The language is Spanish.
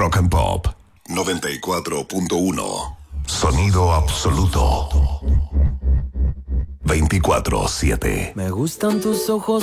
Rock and Pop 94.1. Sonido absoluto. 24/7. Me gustan tus ojos